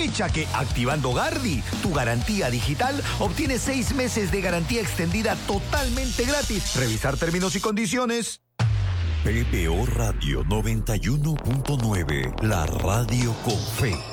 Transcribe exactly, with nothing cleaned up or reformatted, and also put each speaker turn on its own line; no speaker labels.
Aprovecha que activando Gardi, tu garantía digital, obtienes seis meses de garantía extendida totalmente gratis. Revisar términos y condiciones.
P P O Radio noventa y uno punto nueve, la radio con fe.